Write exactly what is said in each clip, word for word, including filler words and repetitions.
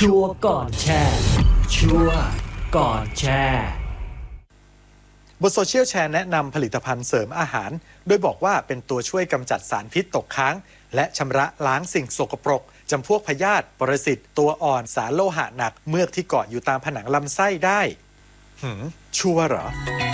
ชัวร์ก่อนแชร์ชัวร์ก่อนแชร์บนโซเชียลแชร์แนะนำผลิตภัณฑ์เสริมอาหารโดยบอกว่าเป็นตัวช่วยกำจัดสารพิษตกค้างและชำระล้างสิ่งสกปรกจำพวกพยาธิปรสิตตัวอ่อนสารโลหะหนักเมือกที่เกาะอยู่ตามผนังลำไส้ได้หืมชัวร์เหรอ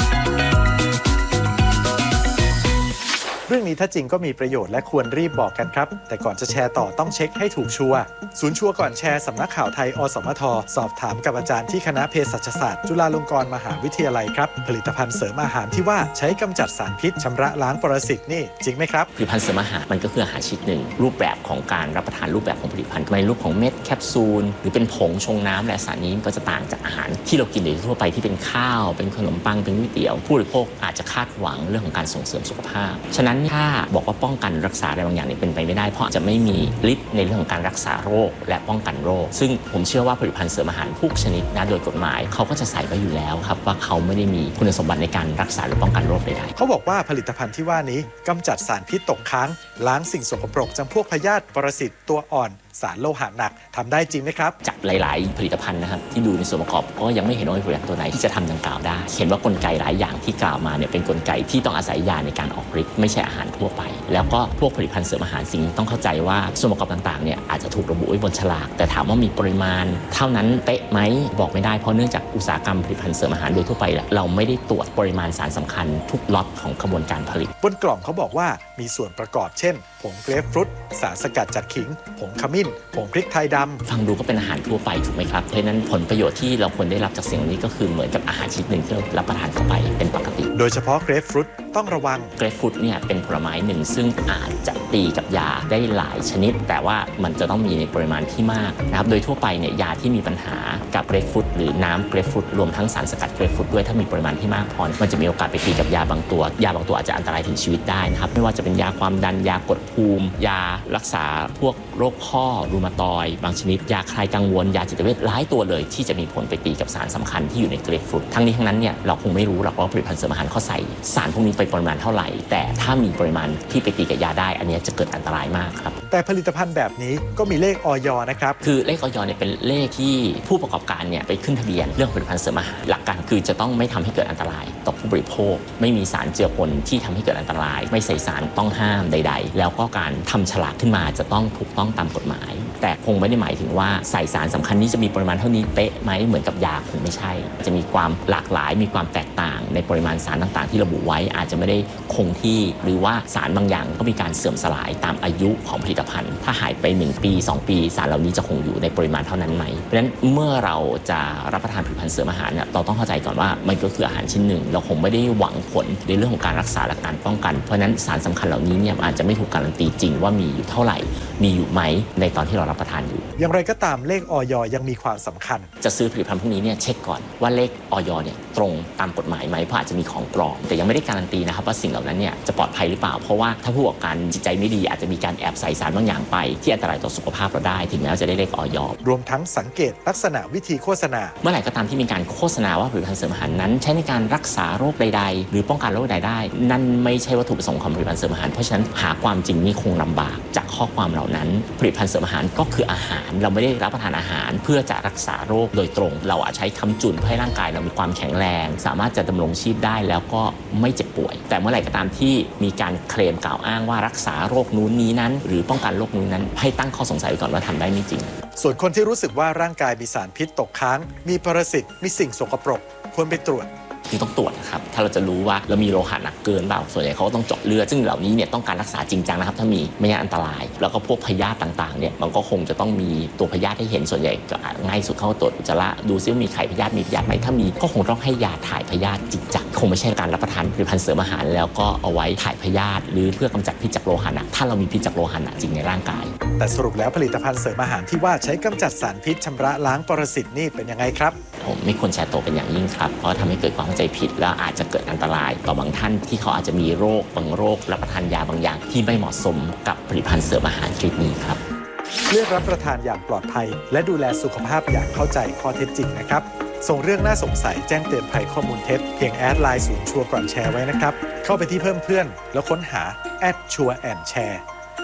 เรื่องนี้ถ้าจริงก็มีประโยชน์และควรรีบบอกกันครับแต่ก่อนจะแชร์ต่อต้องเช็คให้ถูกชัวร์ศูนย์ชัวร์ก่อนแชร์สำนักข่าวไทยอสมทสอบถามกับอาจารย์ที่คณะเภสัชศาสตร์จุฬาลงกรณ์มหาวิทยาลัยครับผลิตภัณฑ์เสริมอาหารที่ว่าใช้กำจัดสารพิษชำระล้างปรสิตนี่จริงไหมครับผลิตภัณฑ์เสริมอาหารมันก็คืออาหารชนิดหนึ่งรูปแบบของการรับประทานรูปแบบของผลิตภัณฑ์ในรูปของเม็ดแคปซูลหรือเป็นผงชงน้ำและสารนี้ก็จะต่างจากอาหารที่เรากินโดยทั่วไปที่เป็นข้าวเป็นขนมปังเป็นก๋วยเตี๋ยวผู้บริโภคอาจจะคาดหวังเรื่องของการส่งเสริมสุขภาพฉะนั้นถ้าบอกว่าป้องกันรักษาอะไรบางอย่างเนี่ยเป็นไปไม่ได้เพราะจะไม่มีฤทธิ์ในเรื่องของการรักษาโรคและป้องกันโรคซึ่งผมเชื่อว่าผลิตภัณฑ์เสริมอาหารทุกชนิดนะโดยกฎหมายเขาก็จะใส่ไว้อยู่แล้วครับว่าเขาไม่ได้มีคุณสมบัติในการรักษาหรือป้องกันโรคใดๆเขาบอกว่าผลิตภัณฑ์ที่ว่านี้กำจัดสารพิษตกค้างล้างสิ่งสกปรกจำพวกพยาธิปรสิตตัวอ่อนสารโลหะหนักทำได้จริงไหมครับจากหลายๆผลิตภัณฑ์นะครับที่ดูในส่วนประกอบก็ยังไม่เห็นว่ามีผลิตภัณฑ์ตัวไหนที่จะทำดังกล่าวได้เห็นว่ากลไกหลายอย่างที่กล่าวมาเนี่ยเป็นกลไกที่ต้องอาศัยยาในการออกฤทธิ์ไม่ใช่อาหารทั่วไปแล้วก็พวกผลิตภัณฑ์เสริมอาหารสิ่งต้องเข้าใจว่าส่วนประกอบต่างๆเนี่ยอาจจะถูกระบุไว้บนฉลากแต่ถามว่ามีปริมาณเท่านั้นเป๊ะไหมบอกไม่ได้เพราะเนื่องจากอุตสาหกรรมผลิตภัณฑ์เสริมอาหารโดยทั่วไปเราไม่ได้ตรวจปริมาณสารสำคัญทุกล็อตของกระบวนการผลิตบนกล่องเขาบอกว่ามีส่วนประกอบเช่นผงเกรปฟรุตสารสกัดจากขิงผงขมิ้นผงพริกไทยดำฟังดูก็เป็นอาหารทั่วไปถูกไหมครับเพราะฉะนั้นผลประโยชน์ที่เราควรได้รับจากสิ่งนี้ก็คือเหมือนกับอาหารชนิดหนึ่งที่เรารับประทานเข้าไปเป็นปกติโดยเฉพาะเกรปฟรุตต้องระวังเกรปฟรุตเนี่ยเป็นผลไม้หนึ่งซึ่งอาจจะตีกับยาได้หลายชนิดแต่ว่ามันจะต้องมีในปริมาณที่มากนะครับโดยทั่วไปเนี่ยยาที่มีปัญหากับเกรปฟรุตหรือน้ำเกรปฟรุตรวมทั้งสารสกัดเกรปฟรุตด้วยถ้ามีปริมาณที่มากพอมันจะมีโอกาสไปตีกับยาบางตัวยาบางตัวอาจจะอันตรายถึงชีวิตได้นะครับไม่ว่าจะเป็นยาความดันยากดภูมิยารักษาพวกโรคข้อรูมาตอยด์บางชนิดยาคลายกังวลยาจิตเวชหลายตัวเลยที่จะมีผลไปตีกับสารสำคัญที่อยู่ในเกรปฟรุตทั้งนี้ทั้งนั้นเนี่ยเราคงไม่รู้หรอกว่าผลิตภัณฑ์เสริมอาหารเขาใส่สารพวกนี้ไปปริมาณเท่าไหร่แต่ถ้ามีปริมาณที่ไปตีกับยาได้อันนี้จะเกิดอันตรายมากครับแต่ผลิตภัณฑ์แบบนี้ก็มีเลขอย.นะครับคือเลขอย.เนี่ยเป็นเลขที่ผู้ประกอบการเนี่ยไปขึ้นทะเบียนเรื่องผลิตภัณฑ์เสริมอาหารหลักการคือจะต้องไม่ทำให้เกิดอันตรายต่อผู้บริโภคไม่มีสารเจือปนที่ทำให้เกิดอันตรายไม่ใส่สารต้องห้ามใดๆแล้วก็การทำฉลากขึ้นมาจะต้องถูกต้องตามกฎหมายแต่คงไม่ได้หมายถึงว่าใส่สารสำคัญนี้จะมีปริมาณเท่านี้เป๊ะไหมเหมือนกับยาคงไม่ใช่จะมีความหลากหลายมีความแตกต่างในปริมาณสารต่างๆที่ระบุไว้อาจจะไม่ได้คงที่หรือว่าสารบางอย่างก็มีการเสื่อมสลายตามอายุของผลิตภัณฑ์ถ้าหายไปหนึ่งปีสองปีสารเหล่านี้จะคงอยู่ในปริมาณเท่านั้นไหมเพราะฉะนั้นเมื่อเราจะรับประทานผลิตภัณฑ์เสริมอาหารเนี่ยเราต้องเข้าใจก่อนว่ามันก็คืออาหารชิ้นหนึ่งเราคงไม่ได้หวังผลในเรื่องของการรักษาและการป้องกันเพราะฉะนั้นสารสำคัญเหล่านี้เนี่ยอาจจะไม่ถูกการันตีจริงว่ามีอยู่เท่าไหร่มีอยู่ไหมในตอนที่เรารับประทานอยู่อย่างไรก็ตามเลขอย.ยังมีความสำคัญจะซื้อผลิตภัณฑ์พวกนี้เนี่ยเช็คก่อนว่าเลขอย.เนี่ยตรงตามกฎหมายไหมเพราะอาจจะมีของปลอมแต่ยังไม่ได้การันตีนะครับว่าสิ่งเหล่านั้นเนี่ยจะปลอดภัยหรือเปล่าเพราะว่าถ้าผู้ประกอบการจิตใจไม่ดีอาจจะมีการแอบใส่สารบางอย่างไปที่อันตรายต่อสุขภาพเราได้ถึงแม้จะได้เลขอย. รวมทั้งสังเกตลักษณะวิธีโฆษณาเมื่อไหร่ก็ตามที่มีการโฆษณาว่าผลิตภัณฑ์เสริมอาหารนั้นใช้ในการรักษาโรคใดๆหรือป้องกันโรคใดได้นั่นไม่ใช่วัตถุประสงค์ของผลิตภัณฑ์เสริมอาหารเพราะฉะนั้นหาความจริงนี่คงลำบากจากข้อความเหล่านั้นผลิตภัณฑ์เสริมอาหารก็คืออาหารเราไม่ได้รับประทานอาหารเพื่อจะรักษาโรคโดยตรงเราอาจใช้คำจุนเพื่อให้ร่างกายเรามีความแข็งแรงสามารถจะดำรงชีพได้แล้วก็ไม่เจ็บป่วยแต่เมื่อไหร่ก็ตามที่มีการเคลมกล่าวอ้างว่ารักษาโรคนู้นนี้นั้นหรือป้องกันโรคนู้นนั้นให้ตั้งข้อสงสัยไว้ก่อนว่าทำได้ไม่จริงส่วนคนที่รู้สึกว่าร่างกายมีสารพิษตกค้างมีปรสิตมีสิ่งสกปรกควรไปตรวจคือต้องตรวจนะครับถ้าเราจะรู้ว่าเรามีโลหะหนักเกินเปล่าส่วนใหญ่เขาก็ต้องเจาะเลือดซึ่งเหล่านี้เนี่ยต้องการรักษาจริงจังนะครับถ้ามีไม่งั้นอันตรายแล้วก็พวกพยาธิต่างๆเนี่ยมันก็คงจะต้องมีตัวพยาธิให้เห็นส่วนใหญ่ก็ง่ายสุดเข้าตรวจอุจจาระดูซิว่ามีไข่พยาธิมีพยาธิไหมถ้ามีก็คงต้องให้ยาถ่ายพยาธิจริงจังคงไม่ใช่การรับประทานผลิตภัณฑ์เสริมอาหารแล้วก็เอาไว้ถ่ายพยาธิหรือเพื่อกำจัดพิษจากโลหะหนักถ้าเรามีพิษจากโลหะหนักจริงในร่างกายแต่สรุปแล้วผลิตภัณฑ์เสริมอาหารที่ว่าใช้กำจัดสารพิษชำระล้างปรสิตนี่เป็นยังไงครับผมไม่ควรแชร์ตัวเป็นอย่างยิ่งครับเพราะทำให้เกิดความเข้าใจผิดแล้วอาจจะเกิดอันตรายต่อบางท่านที่เขาอาจจะมีโรคบางโรครับประทานยาบางอย่างที่ไม่เหมาะสมกับผลิตภัณฑ์เสริมอาหารชนิดนี้ครับเลือกรับประทานอย่างปลอดภัยและดูแลสุขภาพอย่างเข้าใจข้อเท็จจริงนะครับส่งเรื่องน่าสงสัยแจ้งเตือนภัยข้อมูลเท็จเพียงแอดไลน์ศูนย์ชัวร์ก่อนแชร์ไว้นะครับเข้าไปที่เพิ่มเพื่อนแล้วค้นหาแอดชัวร์แอนด์แชร์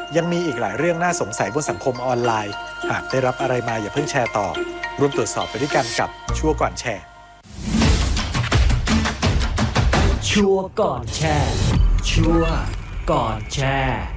ยังมีอีกหลายเรื่องน่าสงสัยบนสังคมออนไลน์หากได้รับอะไรมาอย่าเพิ่งแชร์ต่อร่วมตรวจสอบไปด้วยกันกับชัวร์ก่อนแชร์ชัวร์ก่อนแชร์ชัวร์ก่อนแชร์